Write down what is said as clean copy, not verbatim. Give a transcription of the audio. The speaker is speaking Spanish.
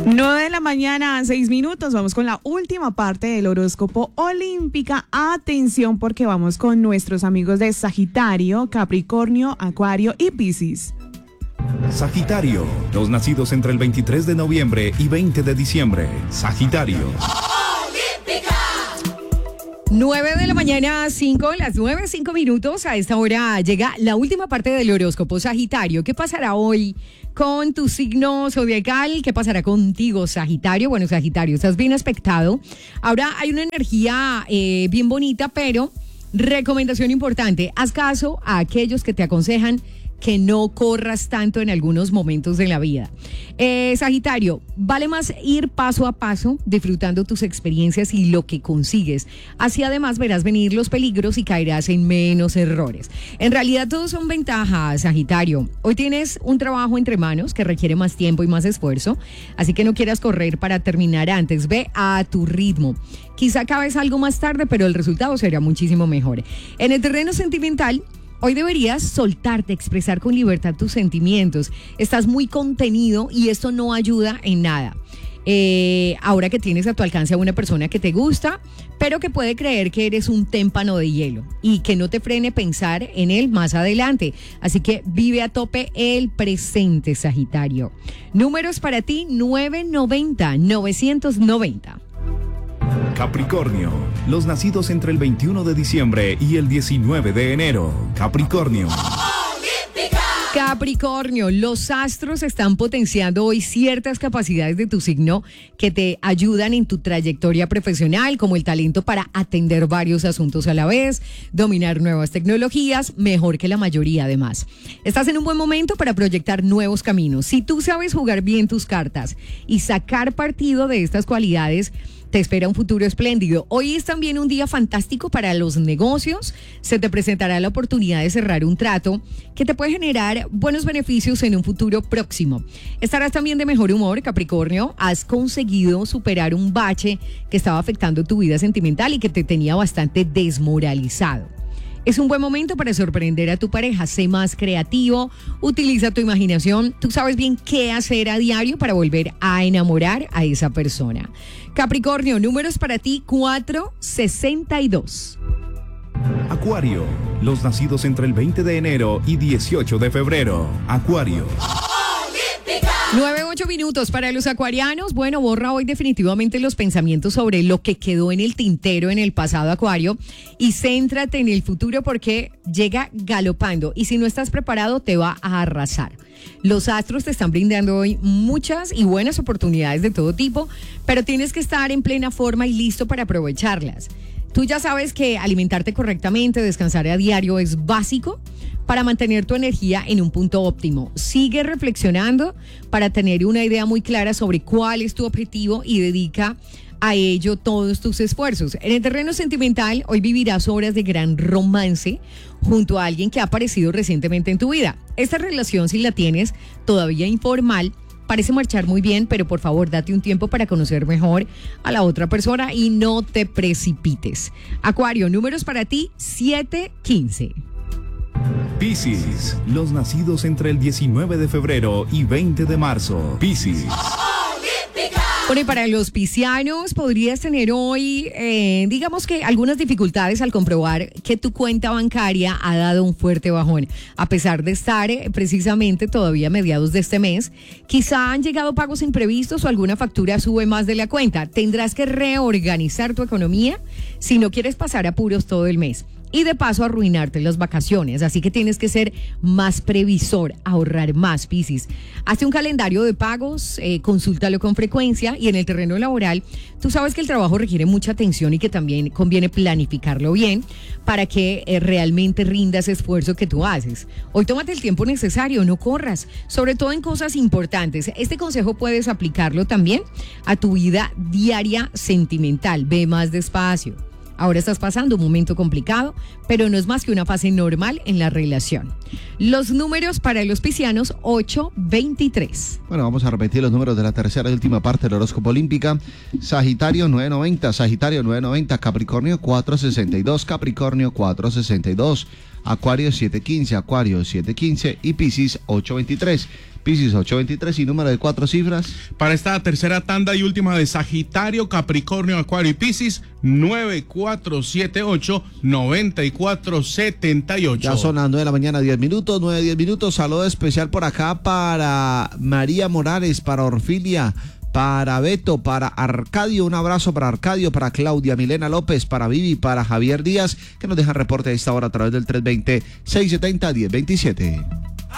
9 de la mañana, 6 minutos. Vamos con la última parte del horóscopo olímpica. Atención, porque vamos con nuestros amigos de Sagitario, Capricornio, Acuario y Piscis. Sagitario, los nacidos entre el 23 de noviembre y 20 de diciembre. Sagitario. 9 de la mañana, las 9:05. A esta hora llega la última parte del horóscopo Sagitario. ¿Qué pasará hoy con tu signo zodiacal? ¿Qué pasará contigo, Sagitario? Bueno, Sagitario, estás bien aspectado. Ahora hay una energía bien bonita, pero recomendación importante: haz caso a aquellos que te aconsejan que no corras tanto en algunos momentos de la vida. Sagitario, vale más ir paso a paso, disfrutando tus experiencias y lo que consigues. Así además verás venir los peligros y caerás en menos errores. En realidad todos son ventajas, Sagitario. Hoy tienes un trabajo entre manos que requiere más tiempo y más esfuerzo, así que no quieras correr para terminar antes. Ve a tu ritmo. Quizá acabes algo más tarde, pero el resultado será muchísimo mejor. En el terreno sentimental, hoy deberías soltarte, expresar con libertad tus sentimientos. Estás muy contenido y esto no ayuda en nada. Ahora que tienes a tu alcance a una persona que te gusta, pero que puede creer que eres un témpano de hielo y que no te frene pensar en él más adelante. Así que vive a tope el presente, Sagitario. Números para ti: 990. Capricornio, los nacidos entre el 21 de diciembre y el 19 de enero. Capricornio. Capricornio, los astros están potenciando hoy ciertas capacidades de tu signo que te ayudan en tu trayectoria profesional, como el talento para atender varios asuntos a la vez, dominar nuevas tecnologías, mejor que la mayoría además. Estás en un buen momento para proyectar nuevos caminos. Si tú sabes jugar bien tus cartas y sacar partido de estas cualidades, te espera un futuro espléndido. Hoy es también un día fantástico para los negocios. Se te presentará la oportunidad de cerrar un trato que te puede generar buenos beneficios en un futuro próximo. Estarás también de mejor humor, Capricornio. Has conseguido superar un bache que estaba afectando tu vida sentimental y que te tenía bastante desmoralizado. Es un buen momento para sorprender a tu pareja. Sé más creativo, utiliza tu imaginación. Tú sabes bien qué hacer a diario para volver a enamorar a esa persona. Capricornio, números para ti: 462. Acuario, los nacidos entre el 20 de enero y 18 de febrero. Acuario. 9:08 para los acuarianos. Bueno, borra hoy definitivamente los pensamientos sobre lo que quedó en el tintero en el pasado, Acuario, y céntrate en el futuro porque llega galopando y si no estás preparado te va a arrasar. Los astros te están brindando hoy muchas y buenas oportunidades de todo tipo, pero tienes que estar en plena forma y listo para aprovecharlas. Tú ya sabes que alimentarte correctamente, descansar a diario es básico para mantener tu energía en un punto óptimo. Sigue reflexionando para tener una idea muy clara sobre cuál es tu objetivo y dedica a ello todos tus esfuerzos. En el terreno sentimental, hoy vivirás horas de gran romance junto a alguien que ha aparecido recientemente en tu vida. Esta relación, si la tienes todavía informal, parece marchar muy bien, pero por favor date un tiempo para conocer mejor a la otra persona y no te precipites. Acuario, números para ti: 7-15. Piscis, los nacidos entre el 19 de febrero y 20 de marzo. Piscis. Bueno, y para los piscianos podrías tener hoy, digamos que algunas dificultades al comprobar que tu cuenta bancaria ha dado un fuerte bajón. A pesar de estar precisamente todavía a mediados de este mes, quizá han llegado pagos imprevistos o alguna factura sube más de la cuenta. Tendrás que reorganizar tu economía si no quieres pasar apuros todo el mes. Y de paso arruinarte las vacaciones, así que tienes que ser más previsor, ahorrar más, Piscis. Hazte un calendario de pagos, consúltalo con frecuencia y en el terreno laboral, tú sabes que el trabajo requiere mucha atención y que también conviene planificarlo bien para que realmente rinda ese esfuerzo que tú haces. Hoy tómate el tiempo necesario, no corras, sobre todo en cosas importantes. Este consejo puedes aplicarlo también a tu vida diaria sentimental, ve más despacio. Ahora estás pasando un momento complicado, pero no es más que una fase normal en la relación. Los números para los piscianos: 8-23. Bueno, vamos a repetir los números de la tercera y última parte del horóscopo olímpica. Sagitario 990, Capricornio 462, Capricornio 462, Acuario 715 y Piscis 823. Piscis 823 y número de 4 cifras. Para esta tercera tanda y última de Sagitario, Capricornio, Acuario y Piscis, 9478-9478. Ya son las 9 de la mañana, 10 minutos, 9:10. Saludo especial por acá para María Morales, para Orfilia, para Beto, para Arcadio, un abrazo para Arcadio, para Claudia Milena López, para Vivi, para Javier Díaz, que nos dejan reporte a esta hora a través del 320-670-1027.